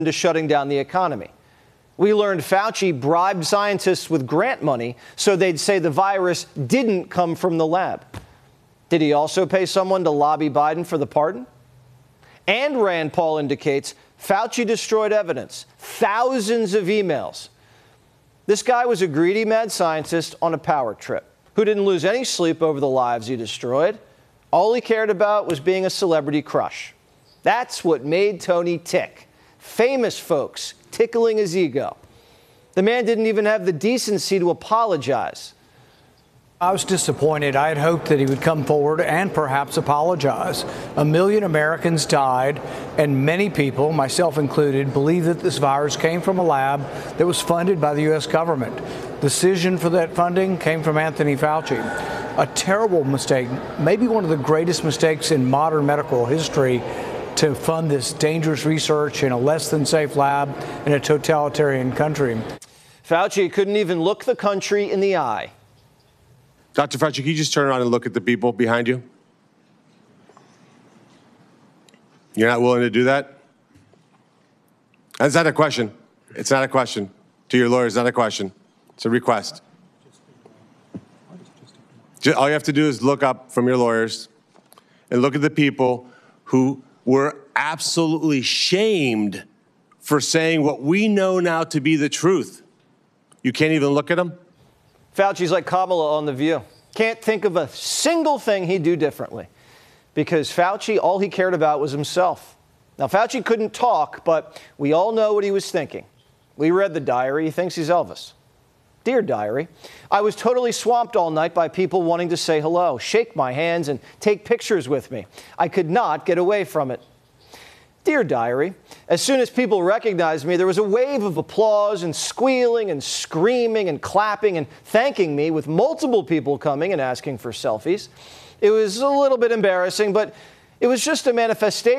to shutting down the economy. We learned Fauci bribed scientists with grant money so they'd say the virus didn't come from the lab. Did he also pay someone to lobby Biden for the pardon? And Rand Paul indicates Fauci destroyed evidence, thousands of emails. This guy was a greedy mad scientist on a power trip who didn't lose any sleep over the lives he destroyed. All he cared about was being a celebrity crush. That's what made Tony tick. Famous folks tickling his ego. The man didn't even have the decency to apologize. I was disappointed. I had hoped that he would come forward and perhaps apologize. 1 million Americans died, and many people, myself included, believe that this virus came from a lab that was funded by the U.S. government. The decision for that funding came from Anthony Fauci. A terrible mistake, maybe one of the greatest mistakes in modern medical history, to fund this dangerous research in a less than safe lab in a totalitarian country. Fauci couldn't even look the country in the eye. Dr. Fauci, can you just turn around and look at the people behind you? You're not willing to do that? That's not a question. It's not a question. To your lawyers, not a question. It's a request. All you have to do is look up from your lawyers and look at the people who were absolutely shamed for saying what we know now to be the truth. You can't even look at them? Fauci's like Kamala on The View. Can't think of a single thing he'd do differently. Because Fauci, all he cared about was himself. Now, Fauci couldn't talk, but we all know what he was thinking. We read the diary. He thinks he's Elvis. Dear Diary, I was totally swamped all night by people wanting to say hello, shake my hands, and take pictures with me. I could not get away from it. Dear Diary, as soon as people recognized me, there was a wave of applause and squealing and screaming and clapping and thanking me, with multiple people coming and asking for selfies. It was a little bit embarrassing, but it was just a manifestation